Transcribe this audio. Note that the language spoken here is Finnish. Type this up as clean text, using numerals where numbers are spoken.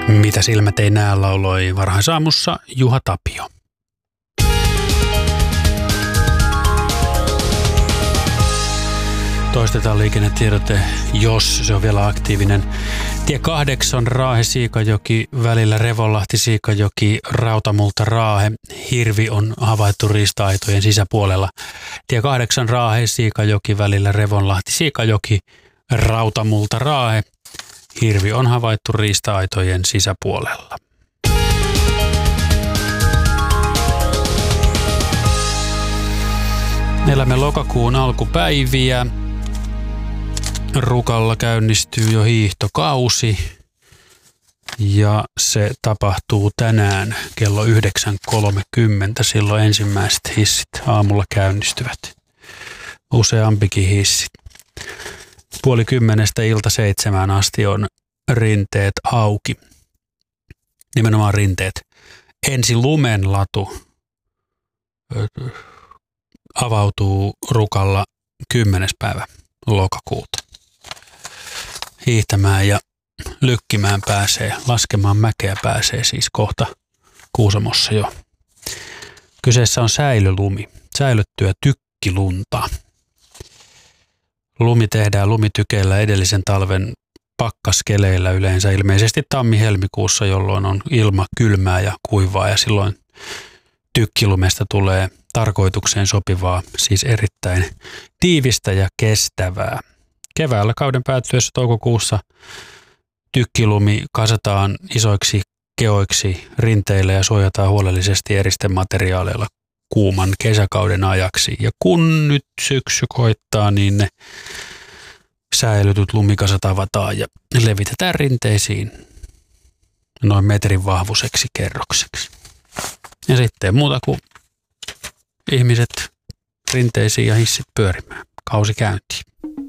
Mitä silmät ei näe, lauloi varhaisaamussa Juha Tapio. Toistetaan liikennetiedote, jos se on vielä aktiivinen. Tie 8 Raahe-Siikajoki välillä Revonlahti-Siikajoki, Rautamulta-Raahe. Hirvi on havaittu riista-aitojen sisäpuolella. Tie 8 Raahe-Siikajoki välillä Revonlahti-Siikajoki, Rautamulta-Raahe. Hirvi on havaittu riista-aitojen sisäpuolella. Elämme lokakuun alkupäiviä. Rukalla käynnistyy jo hiihtokausi ja se tapahtuu tänään kello 9.30. Silloin ensimmäiset hissit aamulla käynnistyvät. Useampikin hissi. 9:30 ilta 7 asti on rinteet auki. Nimenomaan rinteet. Ensi lumenlatu avautuu Rukalla 10. päivä lokakuuta. Hiihtämään ja lykkimään pääsee, laskemaan mäkeä pääsee siis kohta Kuusamossa jo. Kyseessä on säilölumi, säilöttyä tykkilunta. Lumi tehdään lumitykeillä edellisen talven pakkaskeleillä yleensä ilmeisesti tammi-helmikuussa, jolloin on ilma kylmää ja kuivaa ja silloin tykkilumesta tulee tarkoitukseen sopivaa, siis erittäin tiivistä ja kestävää. Keväällä kauden päättyessä toukokuussa tykkilumi kasataan isoiksi keoiksi rinteille ja suojataan huolellisesti eristemateriaaleilla kuuman kesäkauden ajaksi. Ja kun nyt syksy koittaa, niin ne säilytyt lumikasat avataan ja levitetään rinteisiin noin metrin vahvuiseksi kerrokseksi. Ja sitten muuta kuin ihmiset rinteisiin ja hissit pyörimään. Kausi käyntiin.